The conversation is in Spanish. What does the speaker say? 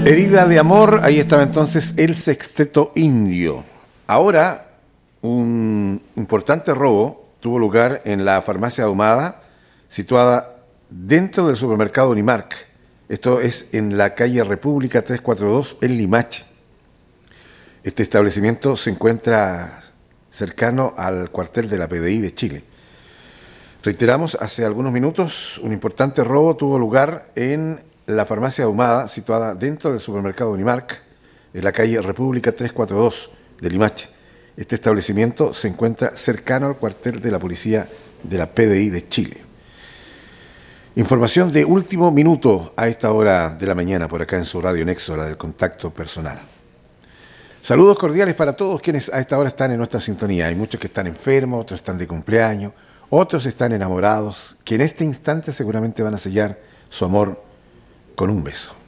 Herida de amor, ahí estaba entonces el sexteto indio. Ahora, un importante robo tuvo lugar en la farmacia Ahumada, situada dentro del supermercado Unimark. Esto es en la calle República 342, en Limache. Este establecimiento se encuentra cercano al cuartel de la PDI de Chile. Reiteramos, hace algunos minutos un importante robo tuvo lugar en la farmacia Ahumada, situada dentro del supermercado Unimark, en la calle República 342 de Limache. Este establecimiento se encuentra cercano al cuartel de la policía de la PDI de Chile. Información de último minuto a esta hora de la mañana por acá en su Radio Nexo, la del contacto personal. Saludos cordiales para todos quienes a esta hora están en nuestra sintonía. Hay muchos que están enfermos, otros están de cumpleaños, otros están enamorados, que en este instante seguramente van a sellar su amor con un beso.